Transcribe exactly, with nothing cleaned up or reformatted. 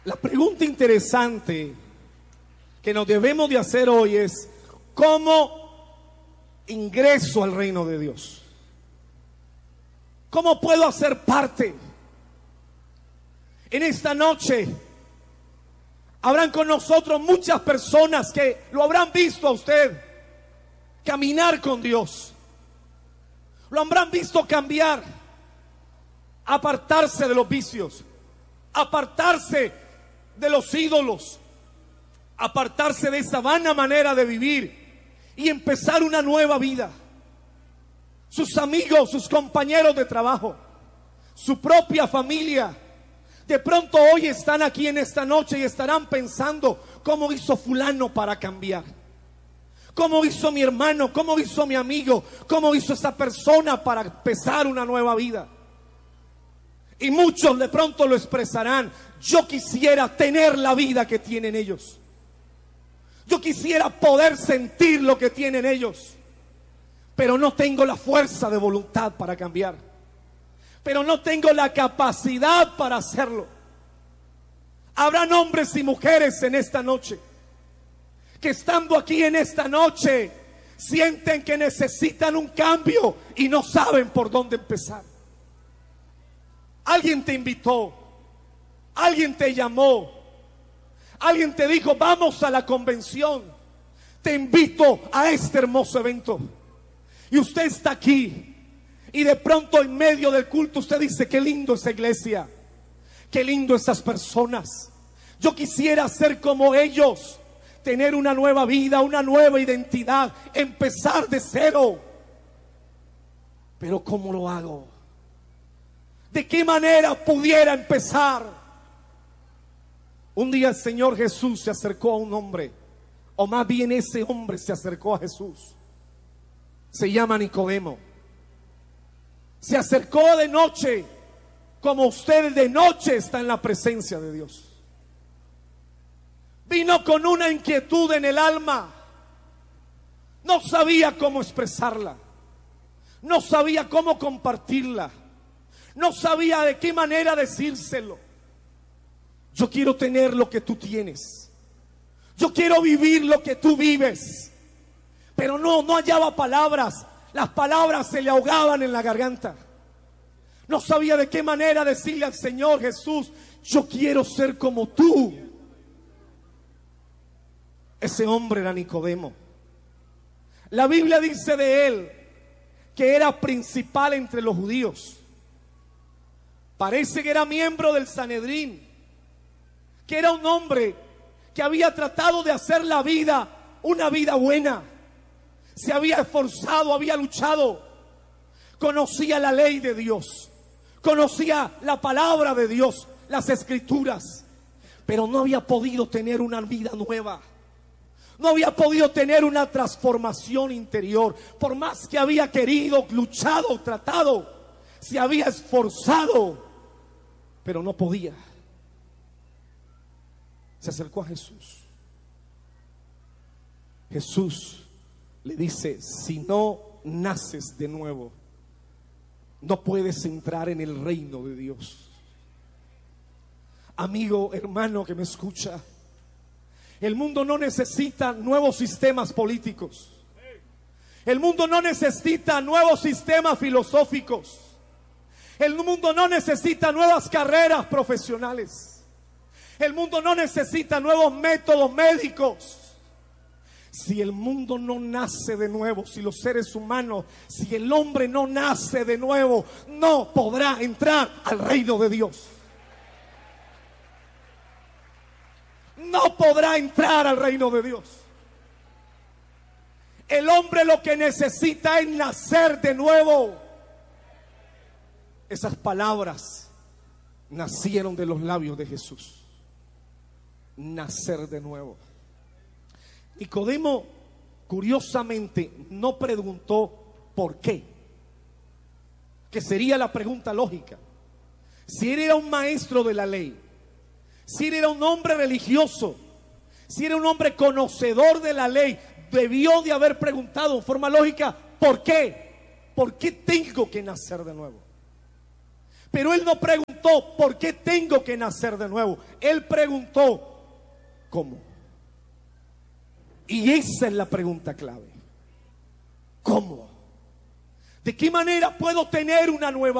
La pregunta interesante que nos debemos de hacer hoy es: ¿cómo ingreso al reino de Dios? ¿Cómo puedo hacer parte? En esta noche habrán con nosotros muchas personas que lo habrán visto a usted caminar con Dios, lo habrán visto cambiar, apartarse de los vicios, apartarse de los ídolos, apartarse de esa vana manera de vivir y empezar una nueva vida. Sus amigos, sus compañeros de trabajo, su propia familia, de pronto hoy están aquí en esta noche y estarán pensando: ¿cómo hizo fulano para cambiar? ¿Cómo hizo mi hermano? ¿Cómo hizo mi amigo? ¿Cómo hizo esa persona para empezar una nueva vida? Y muchos de pronto lo expresarán: yo quisiera tener la vida que tienen ellos. Yo quisiera poder sentir lo que tienen ellos, pero no tengo la fuerza de voluntad para cambiar, pero no tengo la capacidad para hacerlo. Habrán hombres y mujeres en esta noche que, estando aquí en esta noche, sienten que necesitan un cambio y no saben por dónde empezar. Alguien te invitó, alguien te llamó, alguien te dijo: vamos a la convención, te invito a este hermoso evento. Y usted está aquí y de pronto en medio del culto usted dice: qué lindo esa iglesia, qué lindo esas personas, yo quisiera ser como ellos, tener una nueva vida, una nueva identidad, empezar de cero. Pero ¿cómo lo hago? ¿De qué manera pudiera empezar? Un día el Señor Jesús se acercó a un hombre, o más bien ese hombre se acercó a Jesús. Se llama Nicodemo. Se acercó de noche, como usted de noche está en la presencia de Dios. Vino con una inquietud en el alma. No sabía cómo expresarla, no sabía cómo compartirla, no sabía de qué manera decírselo. Yo quiero tener lo que tú tienes, yo quiero vivir lo que tú vives. Pero no, no hallaba palabras. Las palabras se le ahogaban en la garganta. No sabía de qué manera decirle al Señor Jesús: yo quiero ser como tú. Ese hombre era Nicodemo. La Biblia dice de él que era principal entre los judíos. Parece que era miembro del Sanedrín, que era un hombre que había tratado de hacer la vida una vida buena. Se había esforzado, había luchado, conocía la ley de Dios, conocía la palabra de Dios, las escrituras, pero no había podido tener una vida nueva. No había podido tener una transformación interior. Por más que había querido, luchado, tratado, se había esforzado, pero no podía. Se acercó a Jesús. Jesús le dice: si no naces de nuevo, no puedes entrar en el reino de Dios. Amigo, hermano que me escucha, el mundo no necesita nuevos sistemas políticos. El mundo no necesita nuevos sistemas filosóficos. El mundo no necesita nuevas carreras profesionales. El mundo no necesita nuevos métodos médicos. Si el mundo no nace de nuevo, si los seres humanos, si el hombre no nace de nuevo, no podrá entrar al reino de Dios. No podrá entrar al reino de Dios. El hombre lo que necesita es nacer de nuevo. Esas palabras nacieron de los labios de Jesús. Nacer de nuevo. Nicodemo, curiosamente, no preguntó por qué, que sería la pregunta lógica. Si él era un maestro de la ley, si él era un hombre religioso, si era un hombre conocedor de la ley, debió de haber preguntado en forma lógica: ¿por qué? ¿Por qué tengo que nacer de nuevo? Pero él no preguntó preguntó, ¿por qué tengo que nacer de nuevo? Él preguntó, ¿cómo? Y esa es la pregunta clave. ¿Cómo? ¿De qué manera puedo tener una nueva